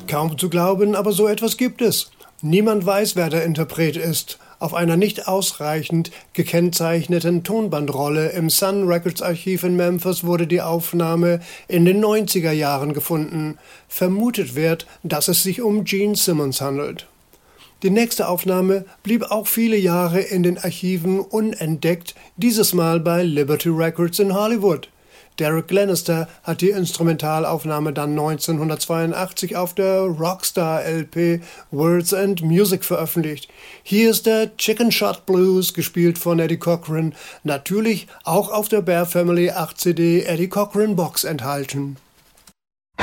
Kaum zu glauben, aber so etwas gibt es. Niemand weiß, wer der Interpret ist. Auf einer nicht ausreichend gekennzeichneten Tonbandrolle im Sun Records Archiv in Memphis wurde die Aufnahme in den 90er Jahren gefunden. Vermutet wird, dass es sich um Gene Simmons handelt. Die nächste Aufnahme blieb auch viele Jahre in den Archiven unentdeckt, dieses Mal bei Liberty Records in Hollywood. Derek Glenister hat die Instrumentalaufnahme dann 1982 auf der Rockstar-LP Words and Music veröffentlicht. Hier ist der Chicken Shot Blues, gespielt von Eddie Cochran, natürlich auch auf der Bear Family 8 CD Eddie Cochran Box enthalten.